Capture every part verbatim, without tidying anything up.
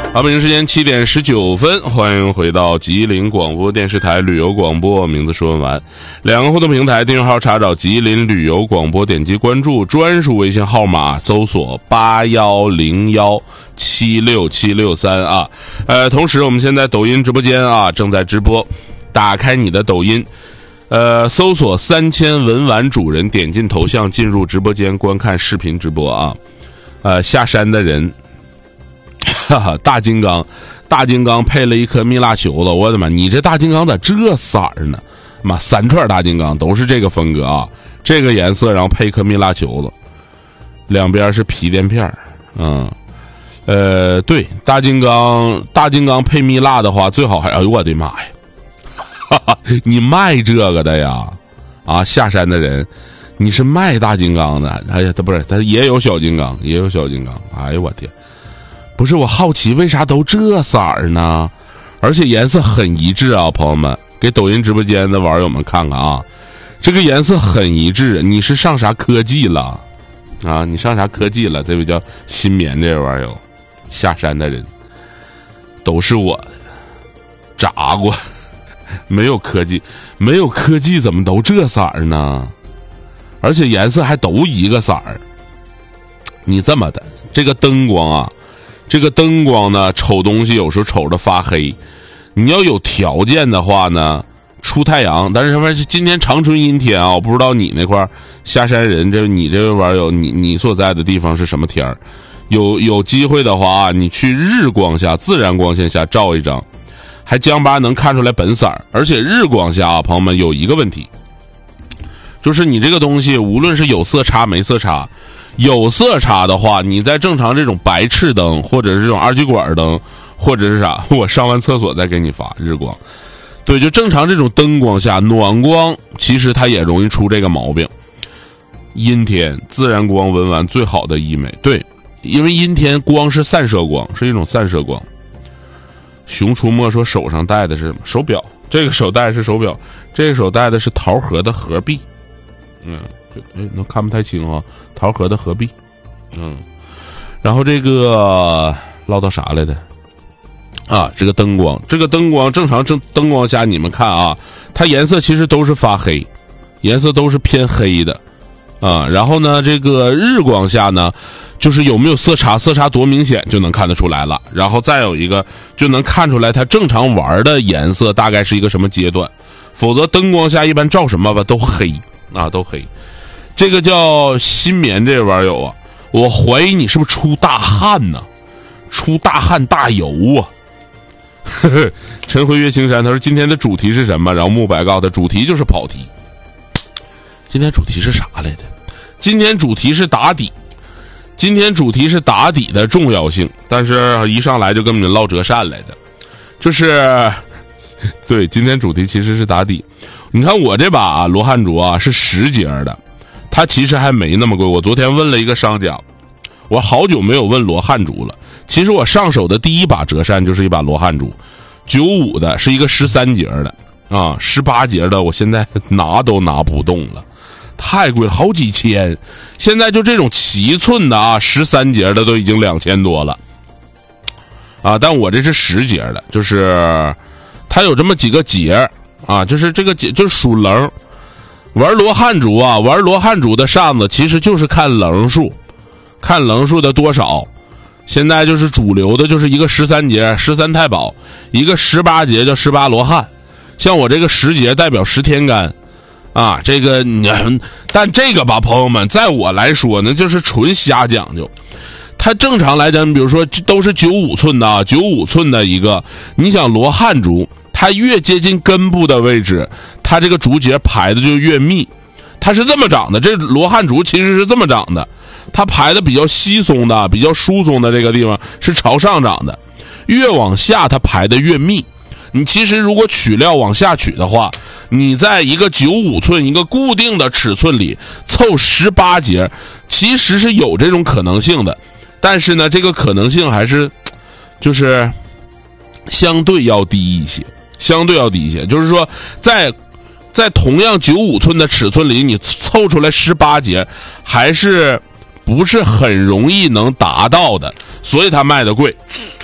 好，北京时间七点十九分，欢迎回到吉林广播电视台旅游广播，名字说完。两个互动平台订阅号查找吉林旅游广播，点击关注，专属微信号码搜索八幺零幺七六七六三啊。呃，同时我们现在抖音直播间啊正在直播，打开你的抖音。呃，搜索三千文玩主人，点进头像进入直播间观看视频直播啊。呃，下山的人，哈哈，大金刚，大金刚配了一颗蜜蜡球子，我的妈！你这大金刚咋这色儿呢？妈，三串大金刚都是这个风格啊，这个颜色，然后配一颗蜜蜡球子，两边是皮垫片儿，嗯，呃，对，大金刚，大金刚配蜜蜡的话，最好还，哎呦我的妈呀！你卖这个的呀？啊，下山的人，你是卖大金刚的？哎呀，他不是，他也有小金刚，也有小金刚。哎呦我天！不是，我好奇为啥都这色儿呢？而且颜色很一致啊，朋友们，给抖音直播间的网友们看看啊，这个颜色很一致。你是上啥科技了？啊，你上啥科技了？这位叫新棉这位网友，下山的人都是我的炸过。没有科技，没有科技怎么都这色儿呢？而且颜色还都一个色儿。你这么的，这个灯光啊，这个灯光呢，瞅东西有时候瞅着发黑。你要有条件的话呢，出太阳。但是什么？今天长春阴天啊，我不知道你那块儿下山人，这你这位网友，你你所在的地方是什么天儿？有有机会的话啊，你去日光下、自然光线下照一张。还将巴能看出来本色儿，而且日光下啊，朋友们有一个问题，就是你这个东西无论是有色差没色差，有色差的话，你在正常这种白炽灯或者是这种二极管灯或者是啥，我上完厕所再给你发日光。对，就正常这种灯光下，暖光其实它也容易出这个毛病。阴天自然光文玩最好的医美，对，因为阴天光是散射光，是一种散射光。熊出没说手上戴的是手表，这个手戴是手表，这个手戴的是桃核的核币，嗯，哎，能看不太清啊，桃核的核币，嗯，然后这个唠叨啥来的啊？这个灯光，这个灯光正常正灯光下，你们看啊，它颜色其实都是发黑，颜色都是偏黑的啊。然后呢，这个日光下呢，就是有没有色差，色差多明显就能看得出来了。然后再有一个就能看出来它正常玩的颜色大概是一个什么阶段，否则灯光下一般照什么吧都黑啊，都黑。这个叫新棉这位网友啊，我怀疑你是不是出大汗呢？出大汗大油啊！呵呵，陈辉岳青山他说今天的主题是什么？然后木白告诉他主题就是跑题。今天主题是啥来的？今天主题是打底。今天主题是打底的重要性，但是一上来就跟你们唠折扇来的，就是对，今天主题其实是打底。你看我这把啊罗汉竹啊是十节的，它其实还没那么贵。我昨天问了一个商家，我好久没有问罗汉竹了。其实我上手的第一把折扇就是一把罗汉竹，九五的，是一个十三节的啊，十八节的我现在拿都拿不动了。太贵了，好几千。现在就这种七寸的啊，十三节的都已经两千多了，啊！但我这是十节的，就是它有这么几个节啊，就是这个节就是数棱。玩罗汉竹啊，玩罗汉竹的扇子其实就是看棱数，看棱数的多少。现在就是主流的，就是一个十三节十三太保，一个十八节叫十八罗汉。像我这个十节代表十天干。啊，这个你，但这个吧，朋友们，在我来说呢，就是纯瞎讲究。它正常来讲，比如说都是九五寸的啊，九五寸的一个，你想罗汉竹，它越接近根部的位置，它这个竹节排的就越密。它是这么长的，这罗汉竹其实是这么长的，它排的比较稀松的、比较疏松的这个地方是朝上长的，越往下它排的越密。你其实如果取料往下取的话，你在一个九五寸一个固定的尺寸里凑十八节，其实是有这种可能性的。但是呢，这个可能性还是就是相对要低一些，相对要低一些。就是说，在在同样九五寸的尺寸里，你凑出来十八节，还是不是很容易能达到的，所以它卖的贵。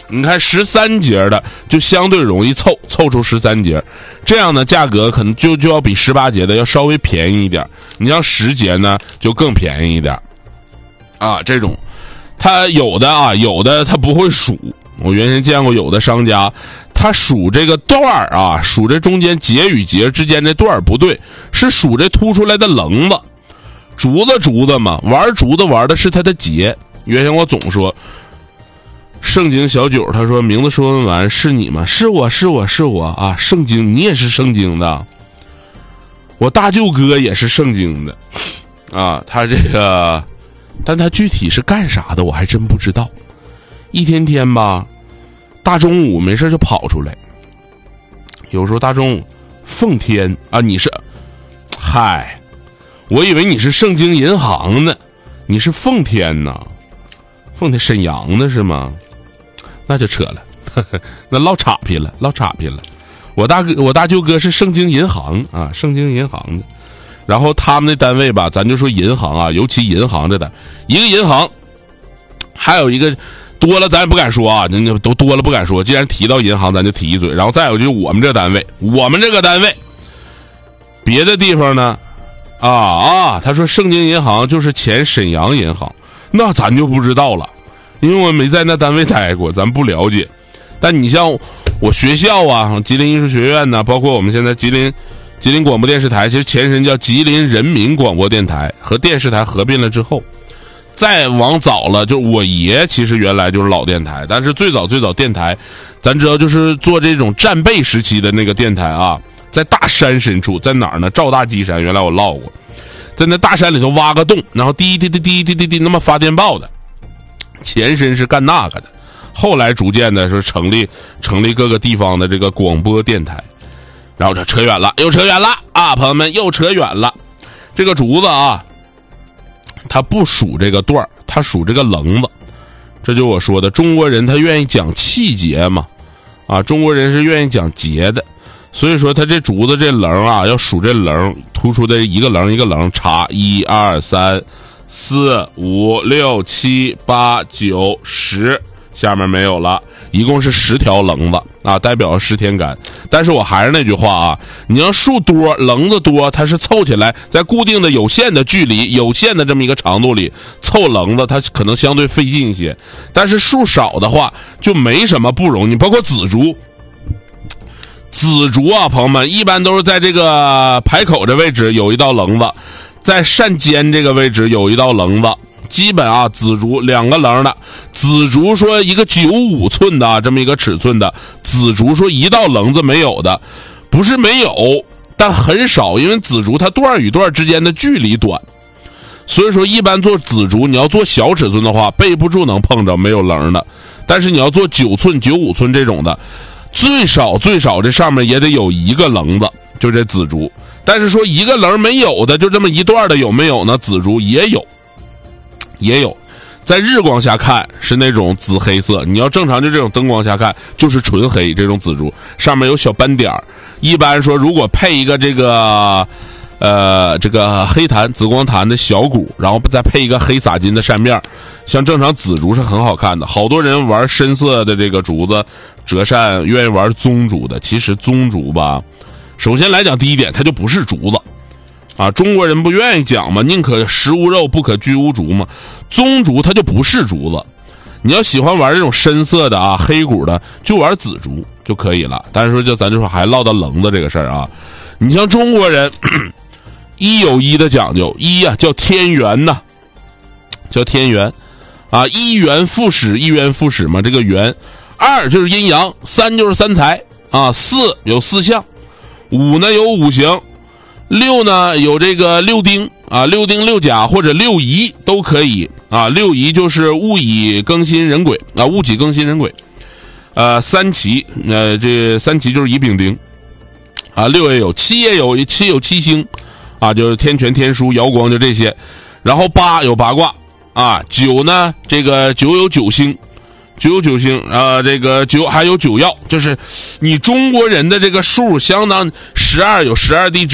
你看十三节的就相对容易凑凑出十三节，这样呢价格可能就就要比十八节的要稍微便宜一点。你像十节呢就更便宜一点啊。这种他有的啊有的他不会数，我原先见过有的商家他数这个段儿啊，数这中间节与节之间这段儿不对，是数这凸出来的棱子。竹子竹子嘛，玩竹子玩的是它的节。原先我总说圣经小九，他说名字说完是你吗？是我是我是我啊！圣经你也是圣经的，我大舅哥也是圣经的啊。他这个，但他具体是干啥的我还真不知道。一天天吧，大中午没事就跑出来，有时候大中午奉天啊，你是嗨。我以为你是圣经银行的，你是奉天呐，奉天沈阳的是吗？那就扯了，呵呵，那唠岔劈了，唠岔劈了。我大哥，我大舅哥是圣经银行啊，圣经银行的。然后他们的单位吧，咱就说银行啊，尤其银行这单，一个银行，还有一个多了咱也不敢说啊，人家都多了不敢说。既然提到银行，咱就提一嘴。然后再有就是我们这单位，我们这个单位，别的地方呢？啊啊！他说圣经银行就是前沈阳银行，那咱就不知道了，因为我没在那单位待过，咱不了解。但你像我学校啊，吉林艺术学院呢，包括我们现在吉林吉林广播电视台，其实前身叫吉林人民广播电台，和电视台合并了之后，再往早了，就是我爷其实原来就是老电台，但是最早最早电台，咱知道就是做这种战备时期的那个电台啊。在大山深处，在哪儿呢？赵大基山，原来我唠过，在那大山里头挖个洞，然后滴滴滴滴滴滴滴那么发电报的，前身是干那个的，后来逐渐的是成立成立各个地方的这个广播电台，然后这扯远了，又扯远了啊，朋友们又扯远了。这个竹子啊，他不数这个段儿，他数这个棱子，这就我说的，中国人他愿意讲气节嘛，啊，中国人是愿意讲节的。所以说他这竹子这棱啊，要数这棱，突出的一个棱一个棱插一二三四五六七八九十，下面没有了，一共是十条棱子啊，代表十天干。但是我还是那句话啊，你要数多棱子多，它是凑起来在固定的有限的距离有限的这么一个长度里凑棱子，它可能相对费劲一些。但是数少的话就没什么不容易，包括紫竹。紫竹啊，朋友们一般都是在这个排口这位置有一道棱子，在扇尖这个位置有一道棱子，基本啊紫竹两个棱的。紫竹说一个九五寸的啊，这么一个尺寸的紫竹说一道棱子没有的，不是没有，但很少，因为紫竹它段与段之间的距离短，所以说一般做紫竹你要做小尺寸的话，背不住能碰着没有棱的，但是你要做九寸九五寸这种的。最少最少这上面也得有一个棱子，就这紫竹。但是说一个棱没有的，就这么一段的有没有呢？紫竹也有，也有。在日光下看是那种紫黑色，你要正常就这种灯光下看就是纯黑，这种紫竹上面有小斑点儿。一般说如果配一个这个呃这个黑檀紫光檀的小鼓，然后再配一个黑撒金的扇面，像正常紫竹是很好看的。好多人玩深色的这个竹子折扇，愿意玩棕竹的。其实棕竹吧，首先来讲第一点它就不是竹子啊，中国人不愿意讲嘛，宁可食无肉不可居无竹嘛。棕竹它就不是竹子，你要喜欢玩这种深色的啊黑鼓的，就玩紫竹就可以了。但是说就咱就说还唠到棱子这个事儿啊，你像中国人一有一的讲究，一啊叫天元呐，叫天元啊，一元复始，一元复始嘛，这个元。二就是阴阳，三就是三才啊，四有四象，五呢有五行，六呢有这个六丁啊，六丁六甲或者六仪都可以啊。六仪就是物以更新人鬼啊，物己更新人鬼。呃，三奇，呃，这三奇就是乙丙丁啊，六也有，七也有，七有七星啊，就是天权天枢瑶光就这些。然后八有八卦啊，九呢这个九有九星。九有九星啊、呃，这个九还有九曜，就是你中国人的这个数相当，十二有十二地支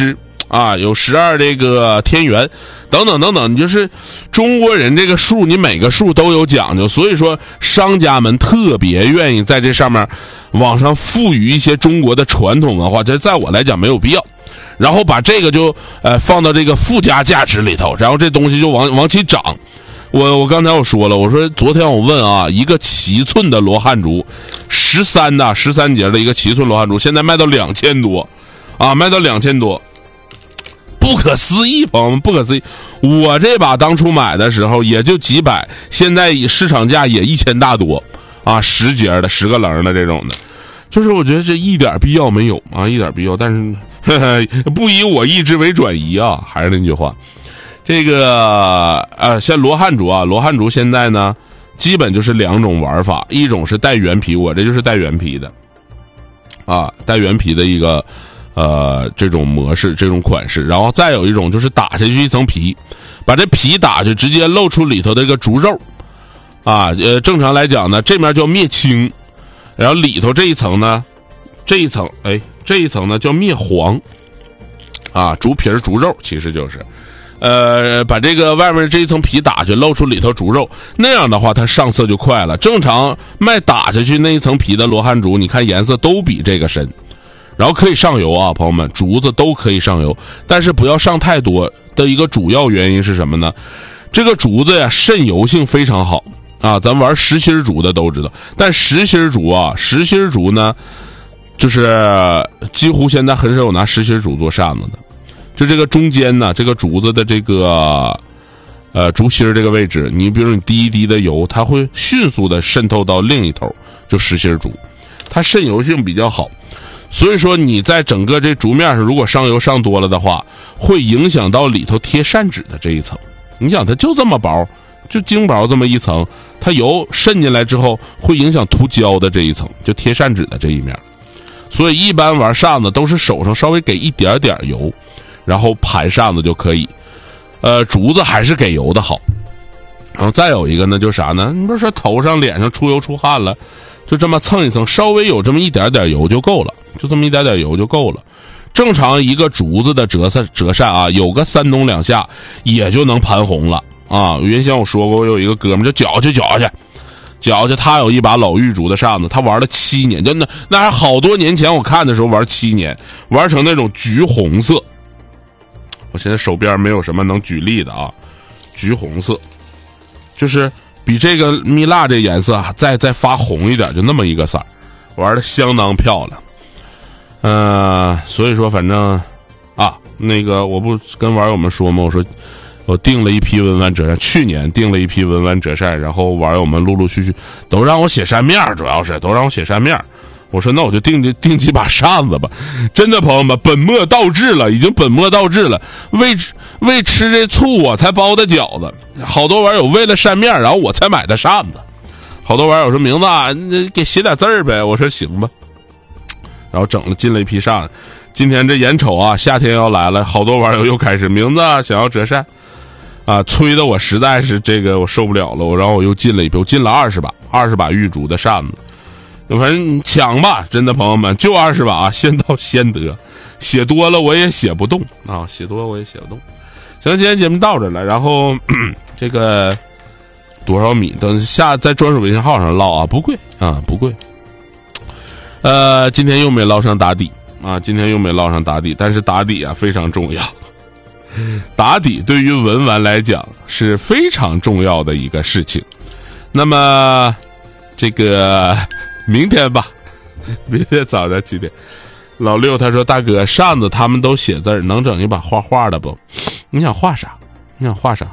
啊，有十二这个天元，等等等等，你就是中国人这个数，你每个数都有讲究，所以说商家们特别愿意在这上面往上赋予一些中国的传统文化，这在我来讲没有必要。然后把这个就呃放到这个附加价值里头，然后这东西就往往起涨。我我刚才我说了，我说昨天我问啊，一个七寸的罗汉竹，十三的十三节的一个七寸罗汉竹，现在卖到两千多，啊，卖到两千多。不可思议，朋友们，不可思议！我这把当初买的时候也就几百，现在市场价也一千大多，啊，十节的十个棱的这种的，就是我觉得这一点必要没有啊，一点必要，但是呵呵不以我意志为转移啊，还是那句话，这个呃，像罗汉竹啊，罗汉竹现在呢，基本就是两种玩法，一种是带原皮，我这就是带原皮的，啊，带原皮的一个。呃，这种模式，这种款式，然后再有一种就是打下去一层皮，把这皮打下去，直接露出里头的这个竹肉，啊，呃，正常来讲呢，这面叫灭青，然后里头这一层呢，这一层，哎，这一层呢叫灭黄，啊，竹皮竹肉其实就是，呃，把这个外面这一层皮打下去，露出里头竹肉，那样的话它上色就快了。正常卖打下去那一层皮的罗汉竹，你看颜色都比这个深。然后可以上油啊，朋友们，竹子都可以上油，但是不要上太多的一个主要原因是什么呢？这个竹子呀，渗油性非常好啊，咱玩实心竹的都知道。但实心竹啊，实心竹呢，就是几乎现在很少有拿实心竹做扇子的。就这个中间呢，这个竹子的这个呃竹芯这个位置，你比如你滴一滴的油，它会迅速的渗透到另一头，就实心竹，它渗油性比较好。所以说你在整个这竹面上如果上油上多了的话，会影响到里头贴扇纸的这一层。你想它就这么薄，就精薄这么一层，它油渗进来之后会影响涂胶的这一层，就贴扇纸的这一面。所以一般玩扇子都是手上稍微给一点点油，然后盘扇子就可以。呃，竹子还是给油的好。然后再有一个呢，就是啥呢？你不是说头上脸上出油出汗了，就这么蹭一层，稍微有这么一点点油就够了。就这么一点点油就够了，正常一个竹子的折扇折扇啊，有个三冬两夏也就能盘红了啊。原先我说过，我有一个哥们就搅去搅去搅去，他有一把老玉竹的扇子，他玩了七年，就那那还好多年前我看的时候玩七年，玩成那种橘红色。我现在手边没有什么能举例的啊，橘红色，就是比这个蜜蜡这颜色再再发红一点，就那么一个色儿，玩的相当漂亮。呃，所以说反正啊，那个我不跟网友们说吗？我说我订了一批文玩折扇，去年订了一批文玩折扇，然后网友们陆陆续续都让我写扇面，主要是都让我写扇面。我说那我就订订几把扇子吧。真的朋友们，本末倒置了，已经本末倒置了。为为吃这醋我才包的饺子，好多网友为了扇面，然后我才买的扇子。好多网友说名字啊，你给写点字儿呗。我说行吧。然后整了进了一批扇子，今天这眼瞅啊，夏天要来了，好多网友又开始名字啊想要折扇，啊，催的我实在是这个我受不了了，我然后我又进了一批，我进了二十把，二十把玉竹的扇子，反正抢吧，真的朋友们就二十把啊，先到先得，写多了我也写不动啊，写多了我也写不动。行，今天节目到这了，然后这个多少米，等下在专属微信号上唠啊，不贵啊，不贵。呃，今天又没捞上打底啊！今天又没捞上打底，但是打底啊非常重要。打底对于文玩来讲是非常重要的一个事情。那么，这个明天吧，明天早上几点？老六他说：“大哥，扇子他们都写字儿，能整一把画画的不？你想画啥？你想画啥？”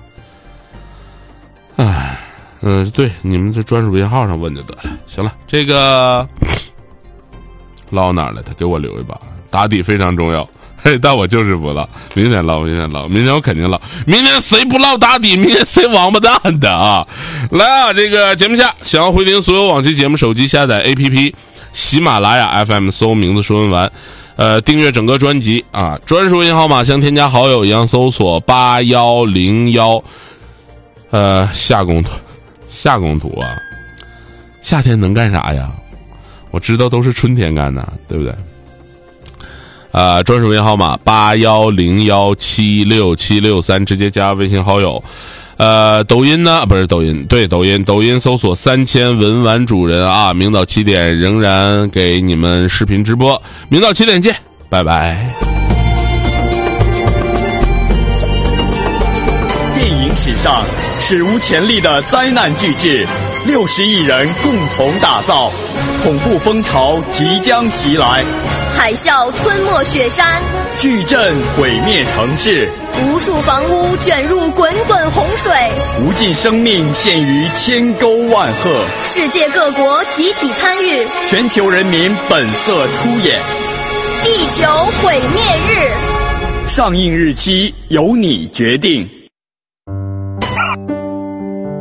哎，嗯、呃，对，你们这专属微信号上问就得了。行了，这个。捞哪儿了？他给我留一把，打底非常重要。嘿，但我就是不捞，明天捞，明天捞，明天我肯定捞。明天谁不捞打底，明天谁王八蛋的啊！来啊，这个节目下想要回听所有往期节目，手机下载 A P P 喜马拉雅 F M 搜名字说文完，呃，订阅整个专辑啊。专属微信号码像添加好友一样搜索八幺零幺，呃，夏宫图，夏宫图啊，夏天能干啥呀？我知道都是春天干的，对不对？ 呃，专属微信号码八幺零幺七六七六三，直接加微信好友。呃，抖音呢？不是抖音，对，抖音，抖音搜索三千文玩主人啊，明早七点仍然给你们视频直播，明早七点见，拜拜。 电影史上史无前例的灾难巨制，六十亿人共同打造，恐怖风潮即将袭来， 海啸吞没雪山， 巨震毁灭城市， 无数房屋卷入滚滚洪水， 无尽生命陷于千沟万壑， 世界各国集体参与， 全球人民本色出演， 地球毁灭日， 上映日期由你决定。